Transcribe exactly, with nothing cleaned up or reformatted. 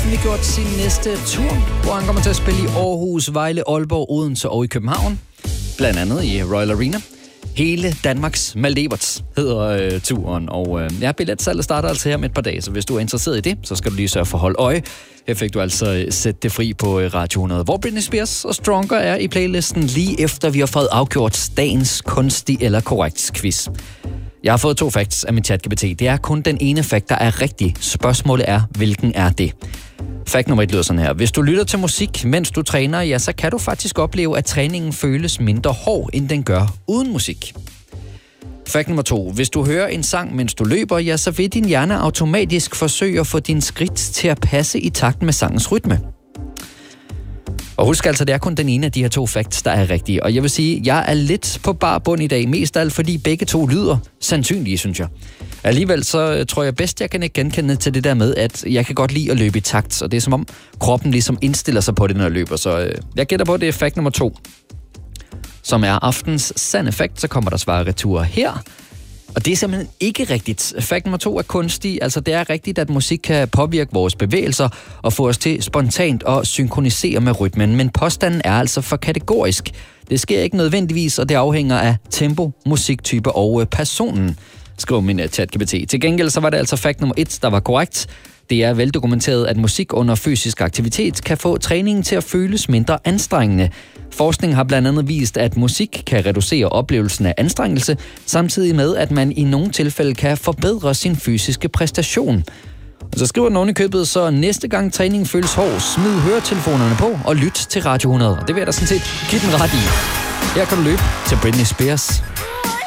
offentliggjort sin næste tur, hvor han kommer til at spille i Aarhus, Vejle, Aalborg, Odense og i København. Blandt andet i Royal Arena. Hele Danmarks Maldivers hedder øh, turen, og øh, ja, billetsalget starter altså her om et par dage, så hvis du er interesseret i det, så skal du lige sørge for at holde øje. Her fik du altså sætte det fri på øh, Radio hundrede, hvor Britney Spears og Stronger er i playlisten lige efter vi har fået afgjort dagens kunstig eller korrekt quiz. Jeg har fået to facts af min ChatGPT. Det er kun den ene fact, der er rigtig. Spørgsmålet er, hvilken er det? Fact nummer et lyder sådan her. Hvis du lytter til musik, mens du træner, ja, så kan du faktisk opleve, at træningen føles mindre hård, end den gør uden musik. Fact nummer to. Hvis du hører en sang, mens du løber, ja, så vil din hjerne automatisk forsøge at få din skridt til at passe i takt med sangens rytme. Og husk altså, det er kun den ene af de her to facts, der er rigtige. Og jeg vil sige, jeg er lidt på bar bund i dag, mest af alt fordi begge to lyder sandsynlige, synes jeg. Alligevel så tror jeg bedst, jeg kan ikke genkende til det der med, at jeg kan godt lide at løbe i takt. Og det er som om kroppen ligesom indstiller sig på det, når jeg løber. Så øh, jeg gætter på, at det er fact nummer to, som er aftens sande fact. Så kommer der svar retur her. Og det er simpelthen ikke rigtigt. Fact nummer to er kunstig. Altså det er rigtigt, at musik kan påvirke vores bevægelser og få os til spontant at synkronisere med rytmen. Men påstanden er altså for kategorisk. Det sker ikke nødvendigvis, og det afhænger af tempo, musiktype og personen, skriver min ChatGPT. Til gengæld så var det altså fact nummer et, der var korrekt. Det er veldokumenteret, at musik under fysisk aktivitet kan få træningen til at føles mindre anstrengende. Forskning har blandt andet vist, at musik kan reducere oplevelsen af anstrengelse, samtidig med, at man i nogle tilfælde kan forbedre sin fysiske præstation. Og så skriver den oven i købet, så næste gang træningen føles hård, smid høretelefonerne på og lyt til Radio hundrede. Og det vil jeg da sådan set give den ret i. Her kan du løbe til Britney Spears.